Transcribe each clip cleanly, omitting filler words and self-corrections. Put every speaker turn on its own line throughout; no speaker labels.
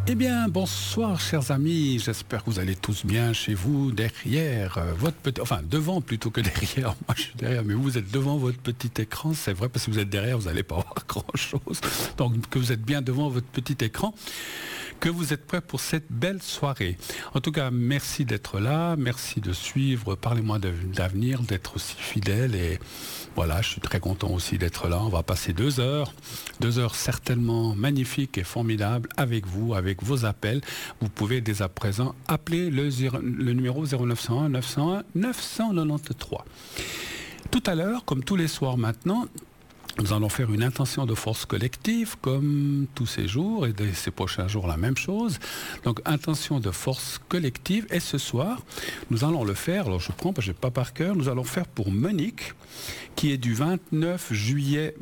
Eh bien, bonsoir chers amis, j'espère que vous allez tous bien chez vous, derrière votre petit... Enfin, devant plutôt que derrière, moi je suis derrière, mais vous êtes devant votre petit écran, c'est vrai, parce que vous êtes derrière, vous n'allez pas voir grand-chose, donc que vous êtes bien devant votre petit écran, que vous êtes prêts pour cette belle soirée. En tout cas, merci d'être là, merci de suivre, parlez-moi d'avenir, d'être aussi fidèle, et voilà, je suis très content aussi d'être là, on va passer 2 heures certainement magnifiques et formidables avec vous, avec vos appels. Vous pouvez dès à présent appeler le numéro 0901 901 993. Tout à l'heure, comme tous les soirs maintenant, nous allons faire une intention de force collective, comme tous ces jours, et ces prochains jours la même chose. Donc, intention de force collective. Et ce soir, nous allons le faire, alors je prends, parce que je n'ai pas par cœur, nous allons faire pour Monique, qui est du 29 juillet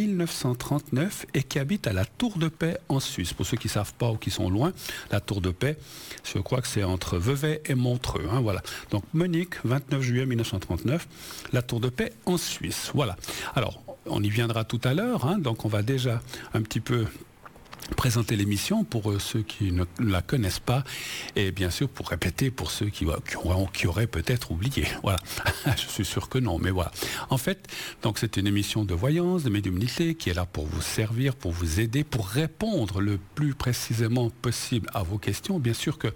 1939 et qui habite à la Tour de Paix en Suisse. Pour ceux qui ne savent pas ou qui sont loin, la Tour de Paix, je crois que c'est entre Vevey et Montreux. Hein, voilà. Donc, Monique, 29 juillet 1939, la Tour de Paix en Suisse. Voilà. Alors, on y viendra tout à l'heure, hein, donc on va déjà un petit peu présenter l'émission pour ceux qui ne la connaissent pas et bien sûr pour répéter pour ceux qui auraient peut-être oublié. Voilà, je suis sûr que non, mais voilà. En fait, donc c'est une émission de voyance, de médiumnité qui est là pour vous servir, pour vous aider, pour répondre le plus précisément possible à vos questions. Bien sûr que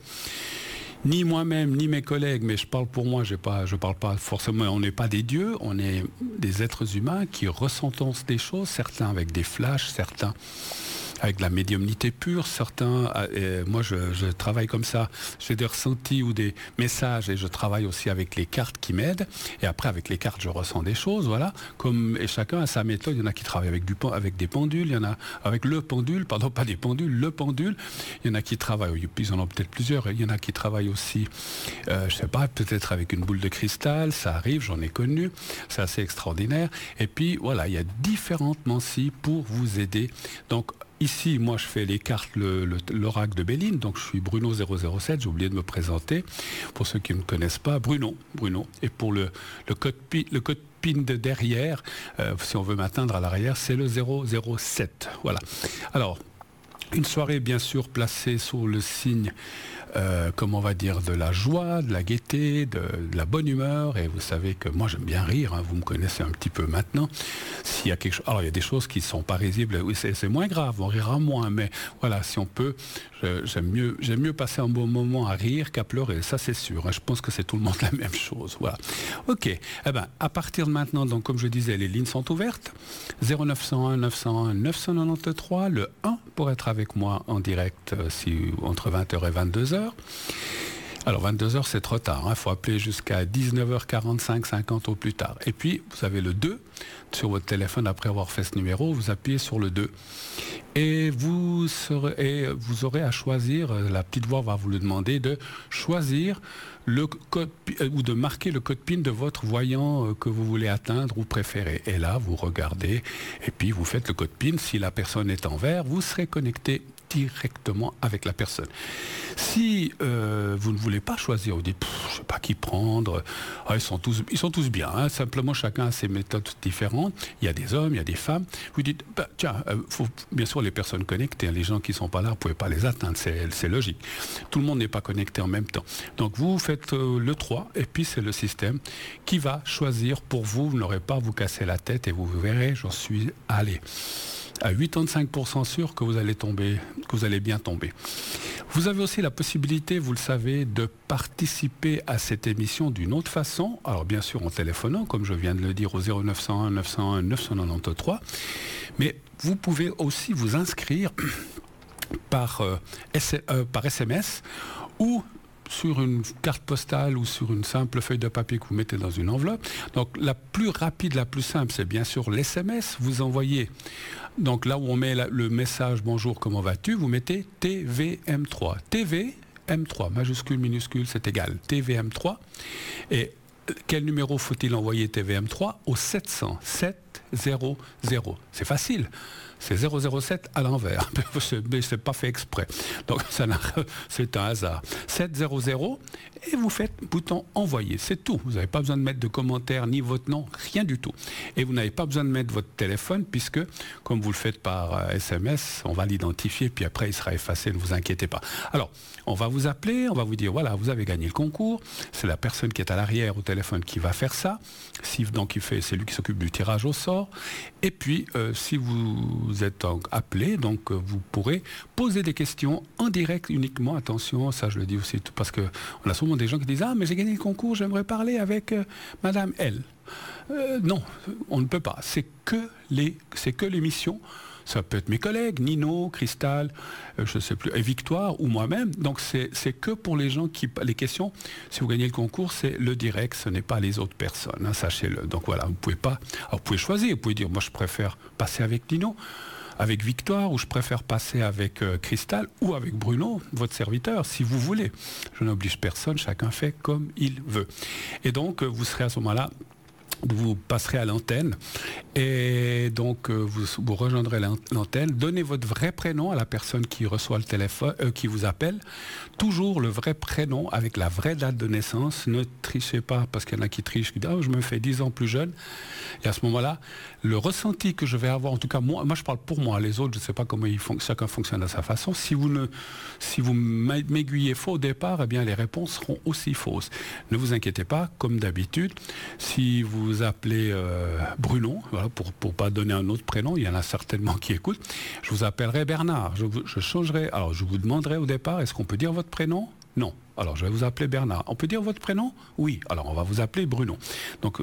ni moi-même, ni mes collègues, mais je parle pour moi, je parle pas forcément, on n'est pas des dieux, on est des êtres humains qui ressentons des choses, certains avec des flashs, certains avec de la médiumnité pure, certains, moi je travaille comme ça, j'ai des ressentis ou des messages et je travaille aussi avec les cartes qui m'aident, et après avec les cartes je ressens des choses, voilà, et chacun a sa méthode. Il y en a qui travaillent avec des pendules, il y en a avec le pendule, pardon, pas des pendules, le pendule, il y en a qui travaillent, ils en ont peut-être plusieurs, il y en a qui travaillent aussi, je sais pas, peut-être avec une boule de cristal, ça arrive, j'en ai connu, c'est assez extraordinaire, et puis voilà, il y a différentes mancies pour vous aider. Donc ici, moi, je fais les cartes, l'oracle de Béline, donc je suis Bruno 007, j'ai oublié de me présenter. Pour ceux qui ne me connaissent pas, Bruno. Et pour le code PIN de derrière, si on veut m'atteindre à l'arrière, c'est le 007. Voilà. Alors, une soirée, bien sûr, placée sous le signe, comment on va dire, de la joie, de la gaieté, de la bonne humeur. Et vous savez que moi, j'aime bien rire, hein, vous me connaissez un petit peu maintenant. S'il y a quelque chose... Alors, il y a des choses qui ne sont pas risibles, oui, c'est moins grave, on rira moins. Mais voilà, si on peut, j'aime mieux passer un bon moment à rire qu'à pleurer, ça c'est sûr. Hein, je pense que c'est tout le monde la même chose. Voilà. Ok, eh ben, à partir de maintenant, donc, comme je disais, les lignes sont ouvertes. 0901 901 993, le 1 pour être avec moi en direct entre 20h et 22h. Alors 22h c'est trop tard, il faut appeler jusqu'à 19h45, 50 au plus tard. Et puis vous avez le 2 sur votre téléphone après avoir fait ce numéro, vous appuyez sur le 2. Et vous aurez à choisir, la petite voix va vous le demander, de choisir le code ou de marquer le code PIN de votre voyant que vous voulez atteindre ou préférer. Et là, vous regardez et puis vous faites le code PIN. Si la personne est en vert, vous serez connecté directement avec la personne. Si vous ne voulez pas choisir, vous dites, je ne sais pas qui prendre, ils sont tous bien, hein, simplement chacun a ses méthodes différentes, il y a des hommes, il y a des femmes, vous dites, faut, bien sûr les personnes connectées, hein, les gens qui ne sont pas là, vous ne pouvez pas les atteindre, c'est logique. Tout le monde n'est pas connecté en même temps. Donc vous faites le 3, et puis c'est le système qui va choisir pour vous, vous n'aurez pas à vous casser la tête, et vous verrez, j'en suis allé à 85% sûr que vous allez bien tomber. Vous avez aussi la possibilité, vous le savez, de participer à cette émission d'une autre façon. Alors bien sûr en téléphonant, comme je viens de le dire, au 0901 901 993. Mais vous pouvez aussi vous inscrire par SMS ou sur une carte postale ou sur une simple feuille de papier que vous mettez dans une enveloppe. Donc la plus rapide, la plus simple, c'est bien sûr l'SMS. Vous envoyez, donc là où on met le message « Bonjour, comment vas-tu ?», vous mettez TVM3. TVM3, majuscule, minuscule, c'est égal. TVM3. Et quel numéro faut-il envoyer TVM3 ? Au 700, 7 700. C'est facile. C'est 007 à l'envers. Mais c'est pas fait exprès. Donc c'est un hasard. 700 et vous faites bouton envoyer. C'est tout. Vous n'avez pas besoin de mettre de commentaires ni votre nom, rien du tout. Et vous n'avez pas besoin de mettre votre téléphone puisque, comme vous le faites par SMS, on va l'identifier puis après il sera effacé, ne vous inquiétez pas. Alors, on va vous appeler, on va vous dire voilà, vous avez gagné le concours. C'est la personne qui est à l'arrière au téléphone qui va faire ça. Donc c'est lui qui s'occupe du tirage au sort. Et puis, si vous êtes appelé, donc vous pourrez poser des questions en direct uniquement. Attention, ça je le dis aussi parce que on a souvent des gens qui disent ah mais j'ai gagné le concours, j'aimerais parler avec Madame L. Non, on ne peut pas. C'est que l'émission. Ça peut être mes collègues, Nino, Cristal, je ne sais plus, et Victoire ou moi-même. Donc c'est que pour les gens les questions, si vous gagnez le concours, c'est le direct, ce n'est pas les autres personnes, hein, sachez-le. Donc voilà, vous pouvez pas. Alors vous pouvez choisir, vous pouvez dire moi je préfère passer avec Nino, avec Victoire, ou je préfère passer avec Cristal ou avec Bruno, votre serviteur, si vous voulez. Je n'oblige personne, chacun fait comme il veut. Et donc vous serez à ce moment-là. Vous passerez à l'antenne et donc vous rejoindrez l'antenne. Donnez votre vrai prénom à la personne qui reçoit le téléphone, qui vous appelle. Toujours le vrai prénom avec la vraie date de naissance. Ne trichez pas parce qu'il y en a qui trichent, qui disent oh, je me fais 10 ans plus jeune. Et à ce moment-là, le ressenti que je vais avoir, en tout cas moi je parle pour moi, les autres je ne sais pas comment chacun fonctionne à sa façon. Si vous m'aiguillez faux au départ, eh bien les réponses seront aussi fausses. Ne vous inquiétez pas, comme d'habitude, si vous appelez Bruno, voilà, pour pas donner un autre prénom, il y en a certainement qui écoutent, je vous appellerai Bernard, je changerai, alors je vous demanderai au départ, est-ce qu'on peut dire votre prénom ? Non. Alors, je vais vous appeler Bernard. On peut dire votre prénom ? Oui. Alors, on va vous appeler Bruno. Donc,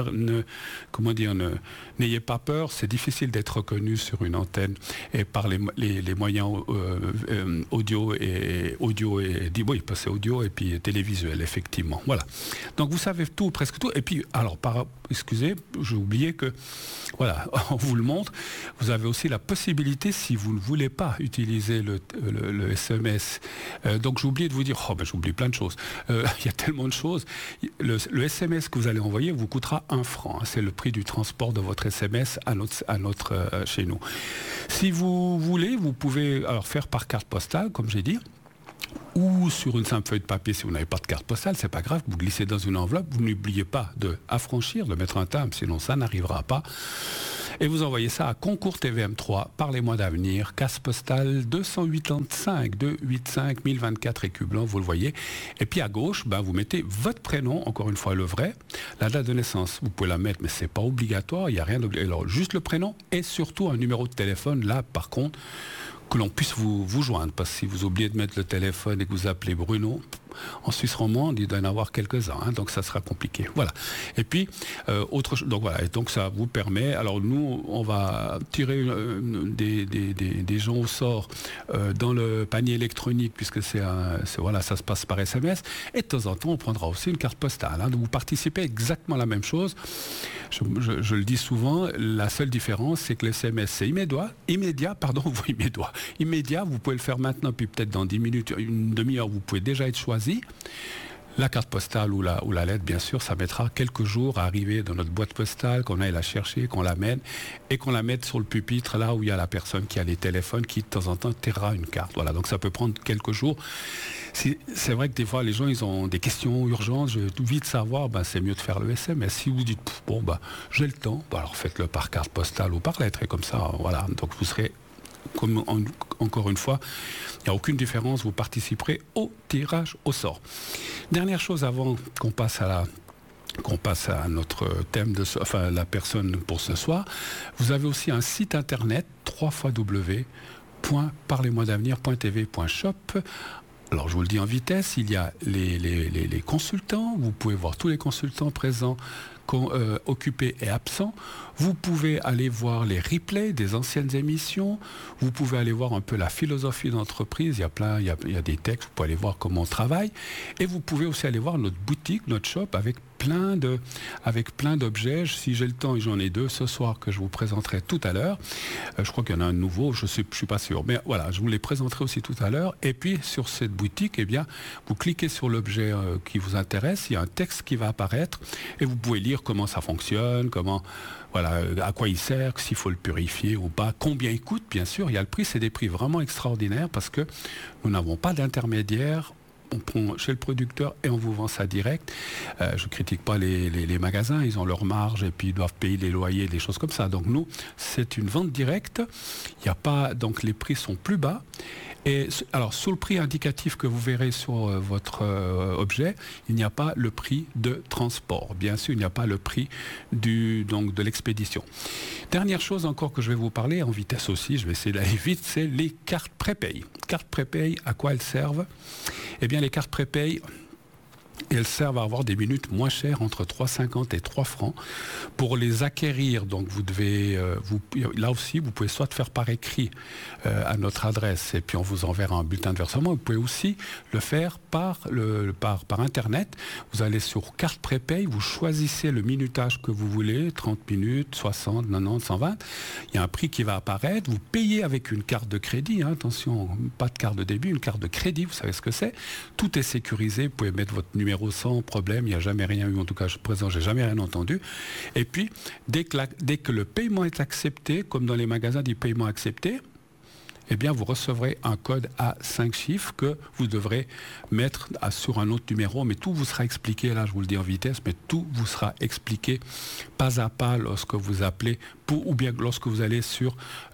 n'ayez pas peur. C'est difficile d'être reconnu sur une antenne et par les moyens audio et oui, c'est audio et puis télévisuel, effectivement. Voilà. Donc, vous savez tout, presque tout. Et puis, alors, excusez, j'ai oublié que, voilà, on vous le montre. Vous avez aussi la possibilité, si vous ne voulez pas utiliser le SMS. Donc, j'ai oublié de vous dire, j'oublie plein de choses. Il y a tellement de choses. Le SMS que vous allez envoyer vous coûtera 1 franc. Hein. C'est le prix du transport de votre SMS chez nous. Si vous voulez, vous pouvez alors faire par carte postale, comme j'ai dit, ou sur une simple feuille de papier. Si vous n'avez pas de carte postale, c'est pas grave. Vous glissez dans une enveloppe. Vous n'oubliez pas de mettre un timbre, sinon ça n'arrivera pas. Et vous envoyez ça à Concours TVM3 par les mois d'avenir, case postale 285 285 1024 écus blancs, vous le voyez. Et puis à gauche, vous mettez votre prénom, encore une fois le vrai, la date de naissance. Vous pouvez la mettre, mais c'est pas obligatoire, il n'y a rien d'obligatoire. Alors juste le prénom et surtout un numéro de téléphone, là par contre, que l'on puisse vous joindre. Parce que si vous oubliez de mettre le téléphone et que vous appelez Bruno, en Suisse romande, il doit y en avoir quelques-uns, hein, donc ça sera compliqué. Voilà. Et puis, donc voilà, et donc ça vous permet, alors nous, on va tirer des gens au sort dans le panier électronique, puisque voilà, ça se passe par SMS, et de temps en temps, on prendra aussi une carte postale. Hein, donc vous participez exactement à la même chose. Je le dis souvent, la seule différence, c'est que le SMS, c'est immédiat, vous pouvez le faire maintenant, puis peut-être dans 10 minutes, une demi-heure, vous pouvez déjà être choisi. La carte postale ou la lettre, bien sûr, ça mettra quelques jours à arriver dans notre boîte postale, qu'on aille la chercher, qu'on l'amène et qu'on la mette sur le pupitre, là où il y a la personne qui a les téléphones, qui de temps en temps tirera une carte. Voilà, donc ça peut prendre quelques jours. C'est vrai que des fois, les gens, ils ont des questions urgentes, je veux tout vite savoir, c'est mieux de faire le SMS. Si vous dites, j'ai le temps, alors faites-le par carte postale ou par lettre, et comme ça, voilà, donc vous serez... encore une fois, il n'y a aucune différence, vous participerez au tirage au sort. Dernière chose avant qu'on passe à notre thème, la personne pour ce soir, vous avez aussi un site internet, www.parlez-moi-d'avenir.tv.shop. Alors je vous le dis en vitesse, il y a les consultants, vous pouvez voir tous les consultants présents, occupés et absents. Vous pouvez aller voir les replays des anciennes émissions. Vous pouvez aller voir un peu la philosophie d'entreprise. Il y a des textes, vous pouvez aller voir comment on travaille. Et vous pouvez aussi aller voir notre boutique, notre shop, avec plein d'objets. Si j'ai le temps, et j'en ai 2 ce soir que je vous présenterai tout à l'heure. Je crois qu'il y en a un nouveau, je suis pas sûr. Mais voilà, je vous les présenterai aussi tout à l'heure. Et puis sur cette boutique, eh bien, vous cliquez sur l'objet qui vous intéresse, il y a un texte qui va apparaître et vous pouvez lire comment ça fonctionne, voilà, à quoi il sert, s'il faut le purifier ou pas, combien il coûte, bien sûr. Il y a le prix, c'est des prix vraiment extraordinaires parce que nous n'avons pas d'intermédiaire. On prend chez le producteur et on vous vend ça direct. Je ne critique pas les magasins, ils ont leur marge et puis ils doivent payer les loyers, des choses comme ça. Donc nous, c'est une vente directe. Il n'y a pas, donc les prix sont plus bas. Et alors, sous le prix indicatif que vous verrez sur votre objet, il n'y a pas le prix de transport. Bien sûr, il n'y a pas le prix de l'expédition. Dernière chose encore que je vais vous parler, en vitesse aussi, je vais essayer d'aller vite, c'est les cartes prépay. Cartes prépay, à quoi elles servent? Eh bien, les cartes prépay, elles servent à avoir des minutes moins chères, entre 3,50 et 3 francs. Pour les acquérir, donc vous devez, là aussi, vous pouvez soit faire par écrit à notre adresse et puis on vous enverra un bulletin de versement. Vous pouvez aussi le faire par Internet. Vous allez sur carte prépay, vous choisissez le minutage que vous voulez, 30 minutes, 60, 90, 120. Il y a un prix qui va apparaître. Vous payez avec une carte de crédit. Hein, attention, pas de carte de débit, une carte de crédit, vous savez ce que c'est. Tout est sécurisé. Vous pouvez mettre votre numéro sans problème, il n'y a jamais rien eu, en tout cas présent, j'ai jamais rien entendu. Et puis, dès que le paiement est accepté, comme dans les magasins du paiement accepté, eh bien, vous recevrez un code à 5 chiffres que vous devrez mettre sur un autre numéro, mais tout vous sera expliqué, là je vous le dis en vitesse, mais tout vous sera expliqué pas à pas lorsque vous appelez ou bien lorsque vous allez sur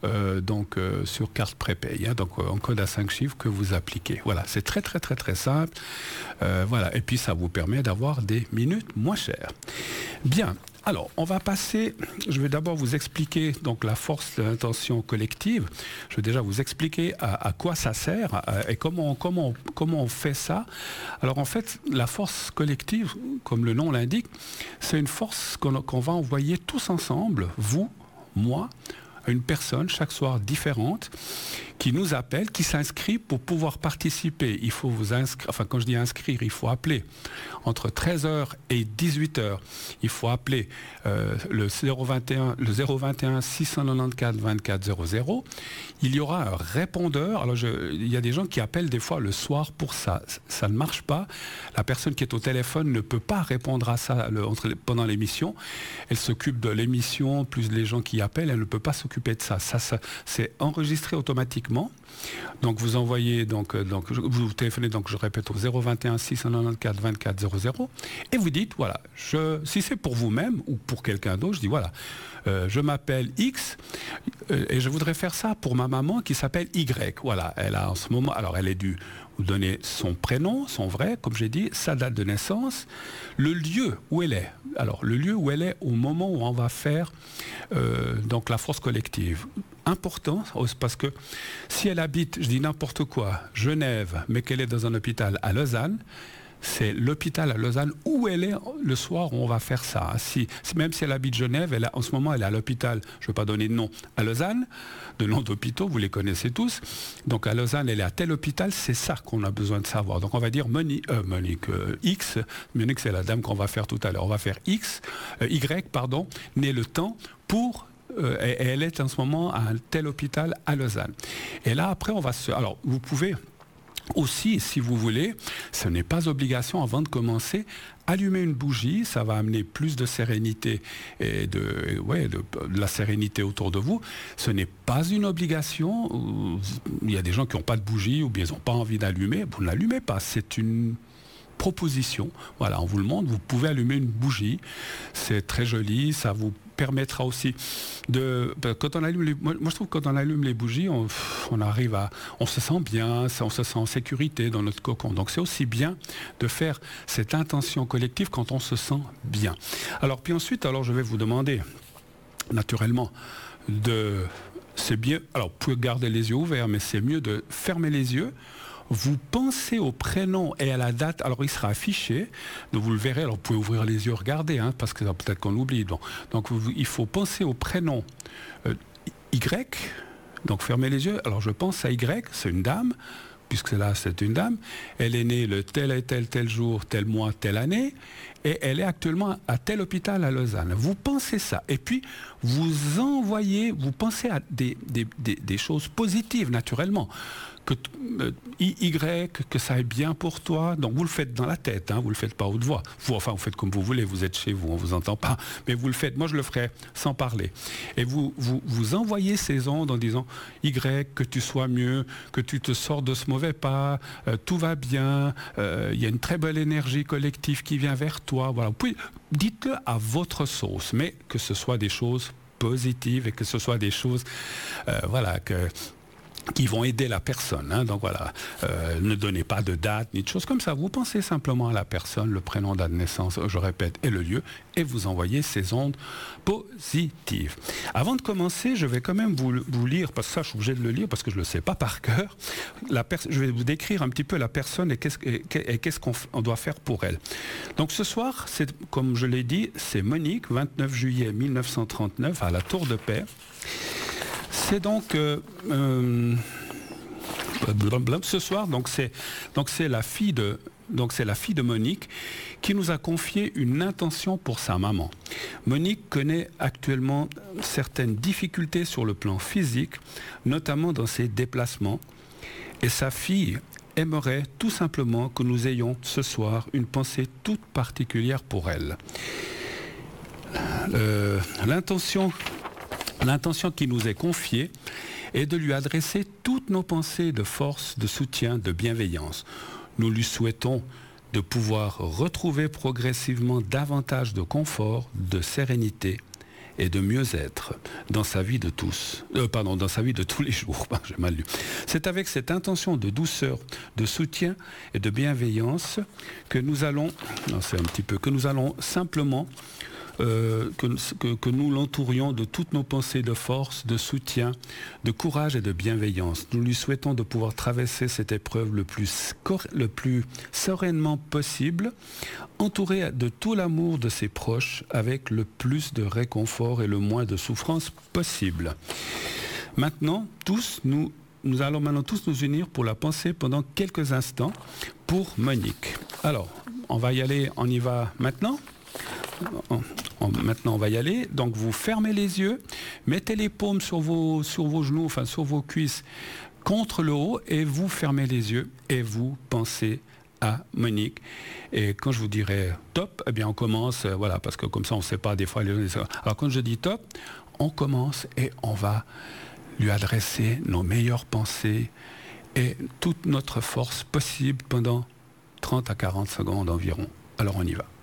carte prépay, hein, donc un code à 5 chiffres que vous appliquez. Voilà, c'est très très très très simple. Voilà, et puis ça vous permet d'avoir des minutes moins chères. Bien. Alors, on va passer, je vais d'abord vous expliquer donc la force de l'intention collective. Je vais déjà vous expliquer à quoi ça sert et comment on fait ça. Alors en fait, la force collective, comme le nom l'indique, c'est une force qu'on va envoyer tous ensemble, vous, moi, à une personne chaque soir différente qui nous appelle, qui s'inscrit pour pouvoir participer. Il faut vous inscrire, enfin quand je dis inscrire, il faut appeler entre 13h et 18h. Il faut appeler le 021 694 24 00. Il y aura un répondeur. Alors il y a des gens qui appellent des fois le soir pour ça. Ça ne marche pas. La personne qui est au téléphone ne peut pas répondre à ça pendant l'émission. Elle s'occupe de l'émission, plus les gens qui appellent, elle ne peut pas s'occuper de ça. Ça c'est enregistré automatiquement. Donc vous envoyez, vous téléphonez, donc je répète, au 021 694 24 00 et vous dites, voilà, si c'est pour vous-même ou pour quelqu'un d'autre, je dis, voilà, je m'appelle X et je voudrais faire ça pour ma maman qui s'appelle Y. Voilà, elle a en ce moment, alors elle est due vous donner son prénom, son vrai, comme j'ai dit, sa date de naissance, le lieu où elle est. Alors, le lieu où elle est au moment où on va faire donc la force collective. Important, parce que si elle habite, je dis n'importe quoi, Genève, mais qu'elle est dans un hôpital à Lausanne, c'est l'hôpital à Lausanne où elle est le soir où on va faire ça. Même si elle habite Genève, en ce moment elle est à l'hôpital, je ne vais pas donner de nom, à Lausanne, de noms d'hôpitaux, vous les connaissez tous. Donc à Lausanne, elle est à tel hôpital, c'est ça qu'on a besoin de savoir. Donc on va dire X, Monique c'est la dame qu'on va faire tout à l'heure. On va faire Y, né le temps pour... et elle est en ce moment à un tel hôpital à Lausanne. Et là après alors vous pouvez... Aussi, si vous voulez, ce n'est pas obligation avant de commencer, allumer une bougie, ça va amener plus de sérénité et de la sérénité autour de vous. Ce n'est pas une obligation. Il y a des gens qui n'ont pas de bougie ou bien ils n'ont pas envie d'allumer. Vous ne l'allumez pas, c'est une proposition. Voilà, on vous le montre, vous pouvez allumer une bougie. C'est très joli, ça vous permettra aussi quand on allume moi je trouve que quand on allume les bougies, on se sent bien, on se sent en sécurité dans notre cocon. Donc c'est aussi bien de faire cette intention collective quand on se sent bien. Alors puis ensuite, je vais vous demander naturellement c'est bien, alors vous pouvez garder les yeux ouverts, mais c'est mieux de fermer les yeux. Vous pensez au prénom et à la date, alors il sera affiché, donc vous le verrez, alors vous pouvez ouvrir les yeux, regarder, parce que peut-être qu'on l'oublie. Donc il faut penser au prénom Y, donc fermez les yeux, alors je pense à Y, c'est une dame, puisque là c'est une dame, elle est née le tel et tel jour, tel mois, telle année, et elle est actuellement à tel hôpital à Lausanne. Vous pensez ça, et puis vous pensez à des choses positives naturellement. Que ça aille bien pour toi. Donc vous le faites dans la tête, hein, vous le faites pas à haute voix. Vous faites comme vous voulez, vous êtes chez vous, on vous entend pas. Mais vous le faites, moi je le ferai sans parler. Et vous envoyez ces ondes en disant Y, que tu sois mieux, que tu te sors de ce mauvais pas, tout va bien, il y a une très belle énergie collective qui vient vers toi. Voilà. Dites-le à votre sauce, mais que ce soit des choses positives et que ce soit des choses qui vont aider la personne. Hein. Donc voilà, ne donnez pas de date ni de choses comme ça. Vous pensez simplement à la personne, le prénom, date de naissance, je répète, et le lieu, et vous envoyez ces ondes positives. Avant de commencer, je vais quand même vous lire, parce que ça, je suis obligé de le lire, parce que je ne le sais pas par cœur. Je vais vous décrire un petit peu la personne et qu'est-ce qu'on doit faire pour elle. Donc ce soir, comme je l'ai dit, c'est Monique, 29 juillet 1939, à la Tour de Paix. C'est donc ce soir, c'est la fille de Monique qui nous a confié une intention pour sa maman. Monique connaît actuellement certaines difficultés sur le plan physique, notamment dans ses déplacements, et sa fille aimerait tout simplement que nous ayons ce soir une pensée toute particulière pour elle. L'intention qui nous est confiée est de lui adresser toutes nos pensées de force, de soutien, de bienveillance. Nous lui souhaitons de pouvoir retrouver progressivement davantage de confort, de sérénité et de mieux-être dans sa vie de dans sa vie de tous les jours. J'ai mal lu. C'est avec cette intention de douceur, de soutien et de bienveillance que nous allons simplement que nous l'entourions de toutes nos pensées de force, de soutien, de courage et de bienveillance. Nous lui souhaitons de pouvoir traverser cette épreuve le plus sereinement possible, entouré de tout l'amour de ses proches, avec le plus de réconfort et le moins de souffrance possible. Maintenant, nous allons maintenant tous nous unir pour la pensée pendant quelques instants pour Monique. Alors, on y va maintenant. Maintenant, on va y aller. Donc, vous fermez les yeux, mettez les paumes sur vos genoux, sur vos cuisses, contre le haut, et vous fermez les yeux et vous pensez à Monique. Et quand je vous dirai top, eh bien, on commence, parce que comme ça, on ne sait pas des fois. Alors, quand je dis top, on commence et on va lui adresser nos meilleures pensées et toute notre force possible pendant 30 à 40 secondes environ. Alors, on y va.